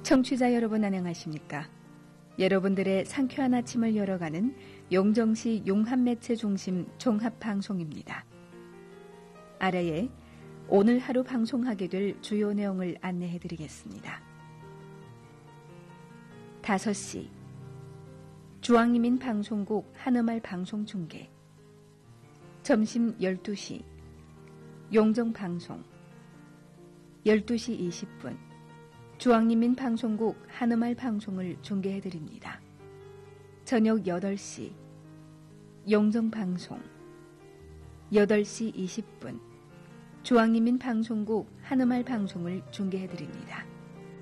청취자 여러분 안녕하십니까? 여러분들의 상쾌한 아침을 열어가는 용정시 용합매체 중심 종합방송입니다. 아래에 오늘 하루 방송하게 될 주요 내용을 안내해드리겠습니다. 5시 주황이민 방송국 한음알 방송 중계. 점심 12시 용정방송. 12시 20분 주황이민 방송국 한음알 방송을 중계해드립니다. 저녁 8시 용정방송. 8시 20분 주황이민 방송국 한음알 방송을 중계해드립니다.